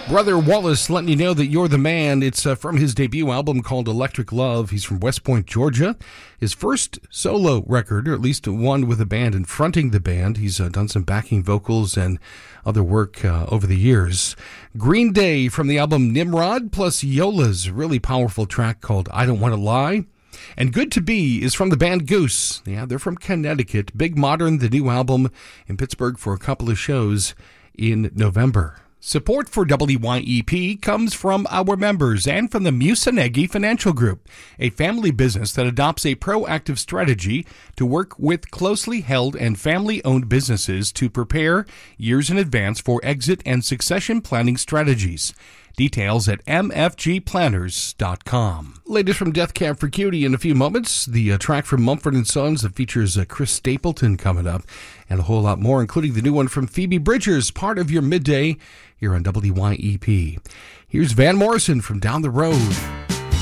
Brother Wallace letting you know that you're the man. It's from his debut album called Electric Love. He's from West Point, Georgia. His first solo record, or at least one with a band and fronting the band. He's done some backing vocals and other work over the years. Green Day from the album Nimrod, plus Yola's really powerful track called I Don't Want to Lie. And Good to Be is from the band Goose. Yeah, they're from Connecticut. Big Modern, the new album, in Pittsburgh for a couple of shows in November. Support for WYEP comes from our members and from the Musanegi Financial Group, a family business that adopts a proactive strategy to work with closely held and family-owned businesses to prepare years in advance for exit and succession planning strategies. Details at mfgplanners.com. Latest from Death Cab for Cutie in a few moments. The track from Mumford & Sons that features Chris Stapleton coming up, and a whole lot more, including the new one from Phoebe Bridgers, part of your midday here on WYEP. Here's Van Morrison from Down the Road.